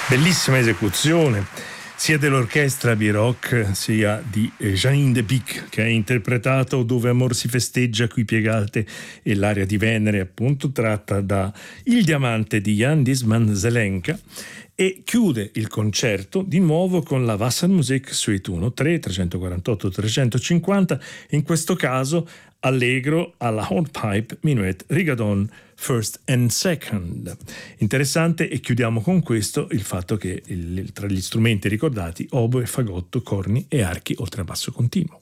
Bellissima esecuzione sia dell'orchestra Biroc sia di Janine de Pic, che ha interpretato Dove amor si festeggia, qui piegate, e l'aria di Venere, appunto, tratta da Il diamante di Jan Disman Zelenka, e chiude il concerto di nuovo con la Wassermusik Suite 1-3, 348-350, in questo caso allegro alla hornpipe, minuet, rigadon, first and second. Interessante, e chiudiamo con questo il fatto che tra gli strumenti ricordati oboe, fagotto, corni e archi oltre a basso continuo.